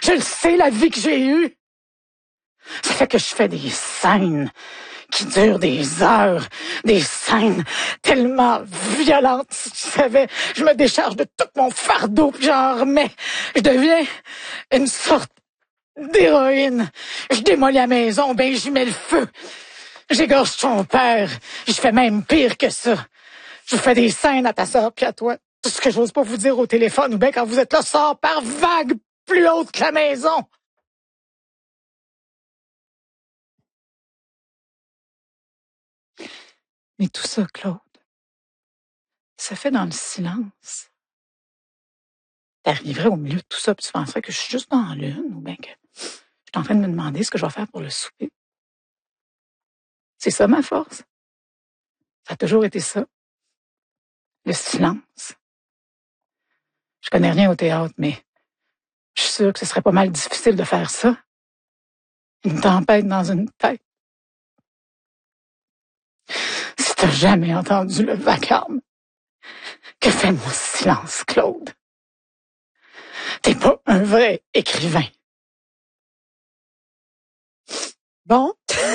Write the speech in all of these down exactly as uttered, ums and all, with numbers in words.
Je le sais, la vie que j'ai eue. Ça fait que je fais des scènes qui durent des heures, des scènes tellement violentes, si tu savais. Je me décharge de tout mon fardeau, puis j'en remets. Je deviens une sorte d'héroïne. Je démolis la maison, ben j'y mets le feu. J'égorge ton père. Je fais même pire que ça. Je fais des scènes à ta sœur puis à toi. Tout ce que j'ose pas vous dire au téléphone ou bien quand vous êtes là sort par vague plus haute que la maison. Mais tout ça, Claude, ça fait dans le silence. T'arriverais au milieu de tout ça puis tu penserais que je suis juste dans la lune ou bien que je suis en train de me demander ce que je vais faire pour le souper. C'est ça ma force. Ça a toujours été ça. Le silence. Je connais rien au théâtre, mais je suis sûre que ce serait pas mal difficile de faire ça. Une tempête dans une tête. Si t'as jamais entendu le vacarme, que fait mon silence, Claude? T'es pas un vrai écrivain. Bon.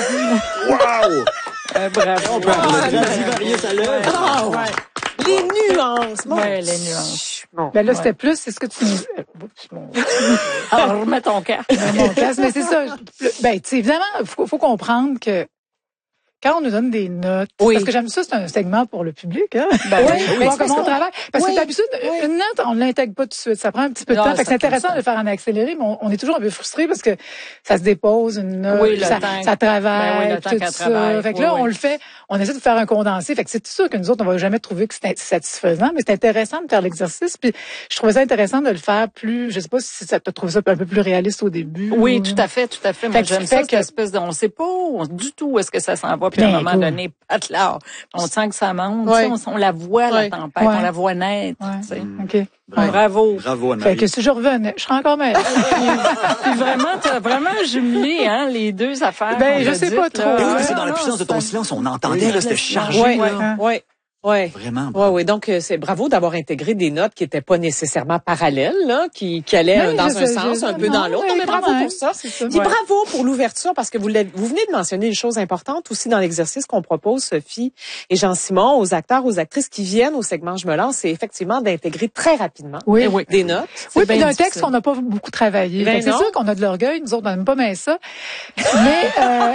Wow! Euh, bravo. On parle de Stradivarius à l'œuvre. Ah, ouais. Les nuances. Bon. Ouais, les nuances. Bon. Ben là, Ouais. c'était plus, c'est ce que tu me... Oups, mon- Alors, remets ton casque. mon casque, mais c'est ça. Ben, tu sais, évidemment, faut, faut comprendre que quand on nous donne des notes, Oui. parce que j'aime ça, c'est un segment pour le public, hein. Ben oui, oui, pour mais voir c'est comment on parce qu'on- travaille. Parce oui, que d'habitude, oui. une note, on ne l'intègre pas tout de suite. Ça prend un petit peu de Non, temps. Fait que ça c'est prend intéressant du de le faire en accéléré, mais on, on est toujours un peu frustré parce que ça se dépose une note, Oui, le ça, temps- ça travaille, ben oui, le temps tout qu'elle ça. travaille. Fait que Oui, là, oui. on le fait, on essaie de faire un condensé. Fait que c'est sûr que nous autres, on va jamais trouver que c'est satisfaisant, mais c'est intéressant de faire l'exercice. Puis je trouvais ça intéressant de le faire plus, je sais pas si ça t'a trouvé ça un peu plus réaliste au début. Oui, ou- tout à fait, tout à fait. Moi, Fait que j'aime ça ça, fait cette que- espèce de, on sait pas où- du tout où est-ce que ça s'en va, puis à Ben, un moment écoute. donné, patelard, on sent que ça monte, Ouais. tu sais, on, on la voit, Ouais. la tempête, Ouais. on la voit naître, Ouais. tu sais. OK. Bravo. Bravo, Fait Anne-Marie. que si je revenais, je serais encore meilleure. Puis vraiment, t'as vraiment jumelé, hein, les deux affaires. Ben, qu'on je a sais dites, pas là. trop. Et oui, Ouais, c'est dans la non, puissance de ton c'est- silence, on entendait, là, c'était chargé. Ouais, là. ouais, ouais. Vraiment. Ouais, ouais. Donc, euh, c'est bravo d'avoir intégré des notes qui étaient pas nécessairement parallèles, là, qui, qui allaient euh, Oui, dans je un sais, sens, je- un peu non, dans l'autre. oui, Mais quand bravo même, pour ça. c'est ça. Puis Ouais. bravo pour l'ouverture, parce que vous, l'avez- vous venez de mentionner des choses importantes aussi dans l'exercice qu'on propose, Sophie et Jean-Simon, aux acteurs, aux actrices qui viennent au segment Je me lance, c'est effectivement d'intégrer très rapidement Oui. oui. des notes. Oui, C'est puis bien d'un texte difficile. qu'on n'a pas beaucoup travaillé. Ben Fait que c'est non. sûr qu'on a de l'orgueil, nous autres, on n'aime pas bien ça. Mais, euh,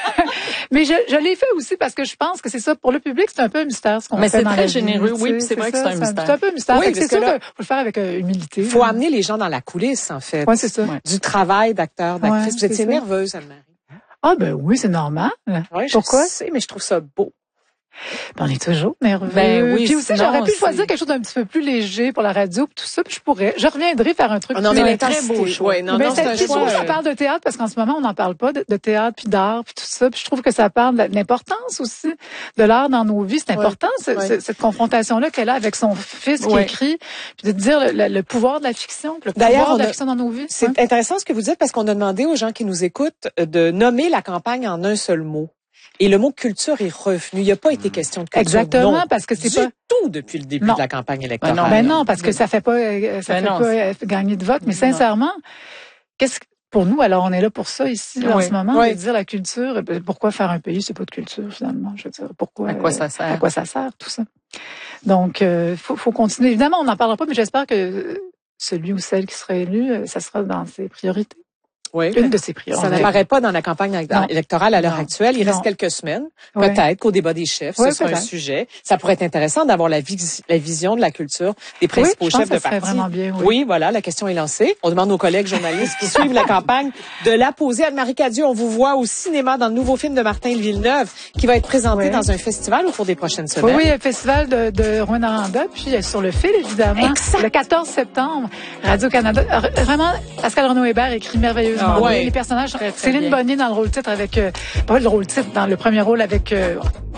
mais je, je l'ai fait aussi parce que je pense que c'est ça. Pour le public, c'est un peu un mystère ce qu'on Mais fait c'est dans très la vie, généreux, tu oui, sais, puis c'est vrai que ça, c'est un mystère. C'est un peu un mystère. Oui, Fait que parce c'est que sûr là- qu'il faut le faire avec euh, humilité. Faut amener les gens dans la coulisse, en fait. Oui, c'est ça. Ouais. Du travail d'acteur, d'actrice. Ouais, Vous c'est étiez ça. nerveuse, Anne-Marie. Ah ben oui, c'est normal. Ouais, je Pourquoi? sais, mais je trouve ça beau. Ben, on est toujours nerveux. Ben oui, Puis aussi, sinon, j'aurais pu c'est- choisir quelque chose d'un petit peu plus léger pour la radio, puis tout ça, puis je pourrais. Je reviendrai faire un truc Ah non, plus mais un très l'intensité. beau choix. Ouais, non, mais non, c'est un c'est choix. sûr, ça parle de théâtre parce qu'en ce moment, on n'en parle pas de, de théâtre puis d'art puis tout ça. Puis je trouve que ça parle de l'importance aussi de l'art dans nos vies. C'est Ouais. important, ce- Ouais. ce- cette confrontation-là qu'elle a avec son fils qui Ouais. écrit, puis de dire le, le- le pouvoir de la fiction, puis le D'ailleurs, pouvoir on de la a- fiction dans nos vies. C'est Ouais. intéressant ce que vous dites parce qu'on a demandé aux gens qui nous écoutent euh, de nommer la campagne en un seul mot. Et le mot culture est revenu. Il n'y a pas été question de culture. Exactement, non, parce que c'est du pas. tout depuis le début Non. de la campagne électorale. Ben non, Ben non, parce que ça fait pas, euh, ça Ben fait non, pas euh, gagner de vote. Mais Non. sincèrement, qu'est-ce que pour nous, alors on est là pour ça ici là, en Oui. ce moment, Oui. de dire la culture. euh, ben, Pourquoi faire un pays, c'est pas de culture finalement. Je veux dire, pourquoi À quoi euh, ça sert? À quoi ça sert tout ça. Donc, euh, faut, faut continuer. Évidemment, on n'en parlera pas, mais j'espère que euh, celui ou celle qui sera élu, euh, ça sera dans ses priorités. Oui. Une de ses priorités. Ça n'apparaît pas dans la campagne Non. électorale à l'heure Non. actuelle. Il Non. reste quelques semaines. Ouais. Peut-être qu'au débat des chefs, Ouais, ce sera un peut-être. sujet. Ça pourrait être intéressant d'avoir la, vis- la vision de la culture des principaux je pense chefs que de ça serait parti. vraiment bien, oui. Oui, voilà, la question est lancée. On demande aux collègues journalistes qui suivent la campagne de la poser. Anne-Marie Cadieux, on vous voit au cinéma dans le nouveau film de Martin Villeneuve qui va être présenté Oui. dans un festival au cours des prochaines Oui, semaines. oui, il y a le festival de, de Rwanda, puis euh, sur le fil, évidemment. Exact. Le quatorze septembre, Radio-Canada. R- Vraiment, Pascal Renaud-Hébert écrit merveilleusement. Ah, bien. ouais. Les personnages, Très, très Céline bien. Bonnier dans le rôle titre avec, euh, pas le rôle titre, dans le premier rôle avec, euh,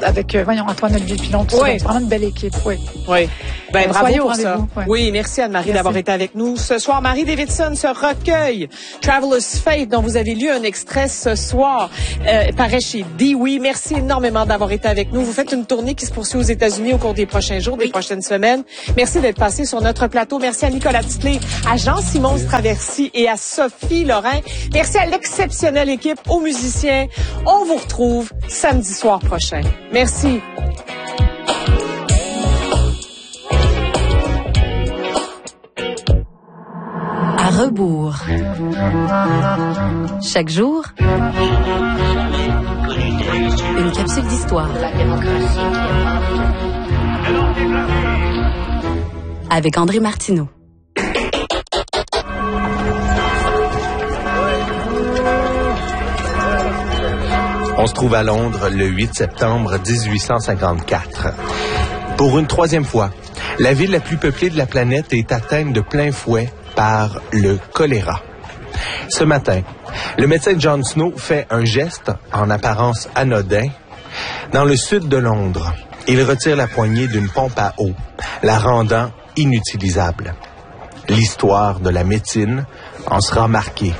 avec, euh, voyons, Antoine Olivier Pilon. Oui. C'est vraiment une belle équipe, oui. Oui. Ben, Euh, bravo soyez au pour ça. rendez-vous, ouais. Oui, merci Anne-Marie Merci. d'avoir été avec nous. Ce soir, Marie Davidson se recueille. Traveler's Fate, dont vous avez lu un extrait ce soir, euh, paraît chez Dewey. Merci énormément d'avoir été avec nous. Vous faites une tournée qui se poursuit aux États-Unis au cours des prochains jours, des prochaines semaines. Merci d'être passé sur notre plateau. Merci à Nicolas Titley, à Jean-Simon Straversi et à Sophie Lorrain. Merci à l'exceptionnelle équipe, aux musiciens. On vous retrouve samedi soir prochain. Merci. À rebours. Chaque jour, une capsule d'histoire. Avec André Martineau. On se trouve à Londres le huit septembre dix-huit cent cinquante-quatre. Pour une troisième fois, la ville la plus peuplée de la planète est atteinte de plein fouet par le choléra. Ce matin, le médecin John Snow fait un geste en apparence anodin. Dans le sud de Londres, il retire la poignée d'une pompe à eau, la rendant inutilisable. L'histoire de la médecine en sera marquée.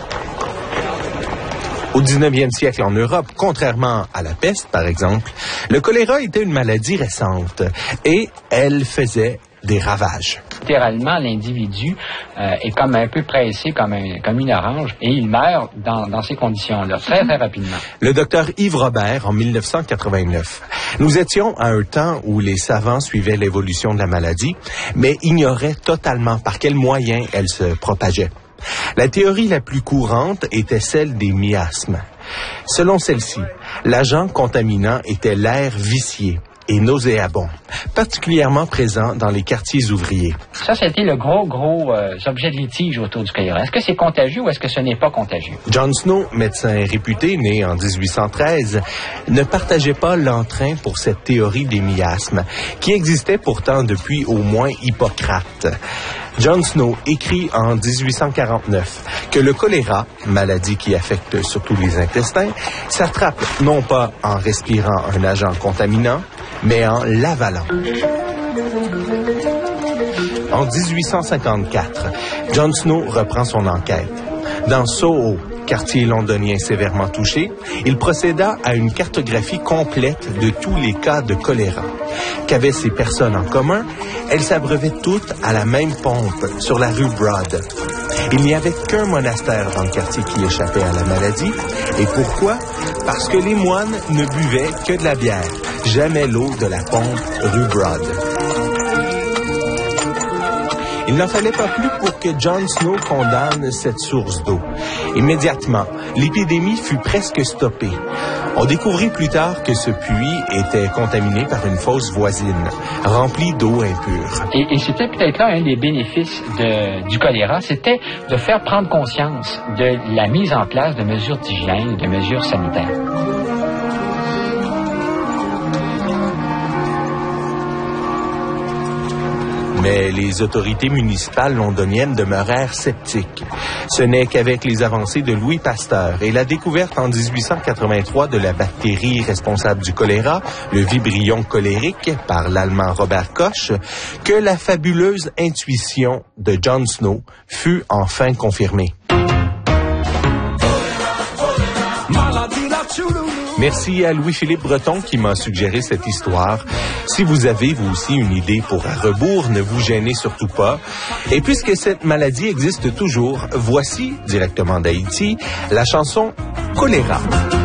Au dix-neuvième siècle en Europe, contrairement à la peste, par exemple, le choléra était une maladie récente et elle faisait des ravages. Littéralement, l'individu euh, est comme un peu pressé comme, un, comme une orange et il meurt dans, dans ces conditions-là, très, très rapidement. Le docteur Yves Robert, en mille neuf cent quatre-vingt-neuf. Nous étions à un temps où les savants suivaient l'évolution de la maladie, mais ignoraient totalement par quels moyens elle se propageait. La théorie la plus courante était celle des miasmes. Selon celle-ci, l'agent contaminant était l'air vicié et nauséabond, particulièrement présent dans les quartiers ouvriers. Ça, c'était le gros, gros euh, objet de litige autour du choléra. Est-ce que c'est contagieux ou est-ce que ce n'est pas contagieux? John Snow, médecin réputé, né en dix-huit cent treize, ne partageait pas l'entrain pour cette théorie des miasmes, qui existait pourtant depuis au moins Hippocrate. John Snow écrit en dix-huit cent quarante-neuf que le choléra, maladie qui affecte surtout les intestins, s'attrape non pas en respirant un agent contaminant, mais en l'avalant. En dix-huit cent cinquante-quatre, John Snow reprend son enquête. Dans Soho, quartier londonien sévèrement touché, il procéda à une cartographie complète de tous les cas de choléra. Qu'avaient ces personnes en commun? Elles s'abreuvaient toutes à la même pompe sur la rue Broad. Il n'y avait qu'un monastère dans le quartier qui échappait à la maladie. Et pourquoi? Parce que les moines ne buvaient que de la bière, jamais l'eau de la pompe rue Broad. Il n'en fallait pas plus pour que John Snow condamne cette source d'eau. Immédiatement, l'épidémie fut presque stoppée. On découvrit plus tard que ce puits était contaminé par une fosse voisine, remplie d'eau impure. Et, et c'était peut-être là un des bénéfices de, du choléra, c'était de faire prendre conscience de la mise en place de mesures d'hygiène, de mesures sanitaires. Mais les autorités municipales londoniennes demeurèrent sceptiques. Ce n'est qu'avec les avancées de Louis Pasteur et la découverte en dix-huit cent quatre-vingt-trois de la bactérie responsable du choléra, le vibrion cholérique, par l'Allemand Robert Koch, que la fabuleuse intuition de John Snow fut enfin confirmée. Merci à Louis-Philippe Breton qui m'a suggéré cette histoire. Si vous avez, vous aussi, une idée pour À rebours, ne vous gênez surtout pas. Et puisque cette maladie existe toujours, voici, directement d'Haïti, la chanson Choléra.